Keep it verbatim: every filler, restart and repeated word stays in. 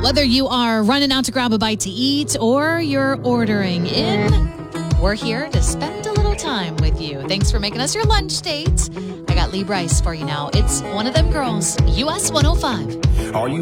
Whether you are running out to grab a bite to eat or you're ordering in, we're here to spend a little time with you. Thanks for making us your lunch date. I got Lee Brice for you now. It's One of Them Girls, U S one oh five. Are you